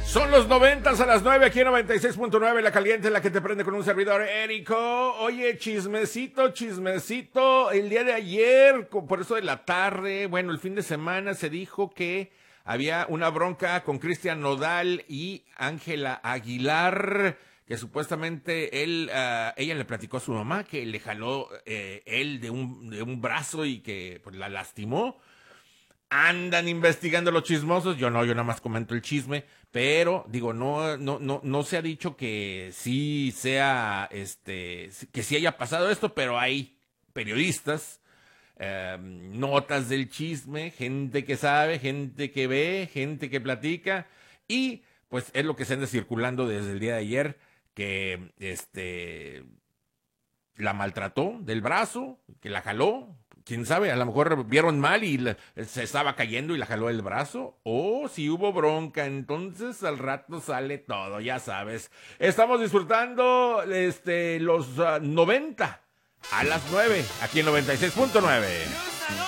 Son los 90 a las 9 aquí en 96.9, La Caliente, la que te prende con un servidor, Érico. Oye, chismecito, el día de ayer, por eso de la tarde, bueno, el fin de semana se dijo que había una bronca con Cristian Nodal y Ángela Aguilar, que supuestamente ella le platicó a su mamá que le jaló él de un brazo y que pues, la lastimó. Andan investigando los chismosos, yo nada más comento el chisme, pero digo, no se ha dicho que sí sea, que sí haya pasado esto, pero hay periodistas, notas del chisme, gente que sabe, gente que ve, gente que platica, y pues es lo que se anda circulando desde el día de ayer, que la maltrató del brazo, que la jaló. Quién sabe, a lo mejor vieron mal y se estaba cayendo y la jaló el brazo. O si hubo bronca, entonces al rato sale todo, ya sabes. Estamos disfrutando los 90 a las 9, aquí en 96.9.